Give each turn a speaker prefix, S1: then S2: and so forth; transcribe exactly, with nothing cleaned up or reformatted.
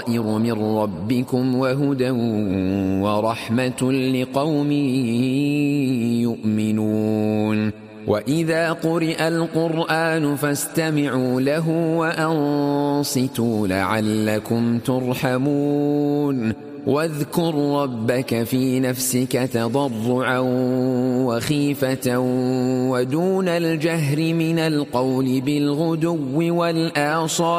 S1: بصائر من ربكم وهدى ورحمة لقوم يؤمنون وإذا قرئ القرآن فاستمعوا له وأنصتوا لعلكم ترحمون واذكر ربك في نفسك تضرعا وخيفة ودون الجهر من القول بالغدو والآصال